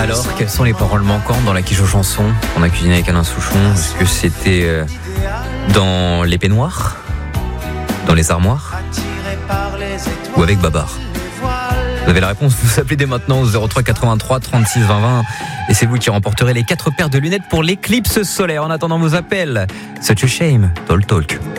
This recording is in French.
Alors, quelles sont les paroles manquantes dans la quiche aux chansons qu'on a cuisiné avec Alain Souchon? Est-ce que c'était dans les peignoirs, dans les armoires, ou avec Babar? Vous avez la réponse, vous appelez dès maintenant au 03 83 36 20 20 et c'est vous qui remporterez les 4 paires de lunettes pour l'éclipse solaire. En attendant vos appels, Such a Shame, Talk Talk.